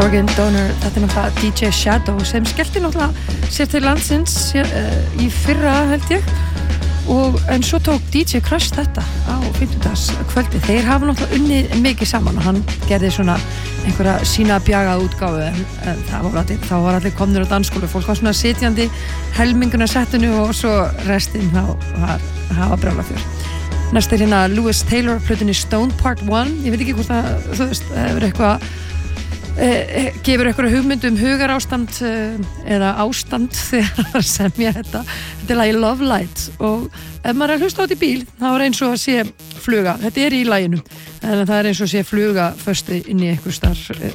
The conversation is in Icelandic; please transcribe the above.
Organ Donor, þetta náttúrulega DJ Shadow sem skellti náttúrulega sér til landsins í fyrra held ég en svo tók DJ Crush þetta á 50. kvöldi. Þeir hafa náttúrulega unnið mikið saman og hann gerði svona einhverja sína bjagað útgáfu en þá var allir komnir á dansskólu, fólk var svona sitjandi helminguna settinu og svo restinn hafa brjála fjör. Næst hérna Lewis Taylor plötunni Stone Part 1, ég veit ekki hvort það, þú veist, hefur eitthvað gefur eitthvað hugmynd hugarástand eða ástand þegar það semja þetta er lagi Love Light og ef maður hlusta á þetta í bíl þá er eins og að sé fluga, þetta í laginu en það er eins og að sé fluga föstu inn í einhver starf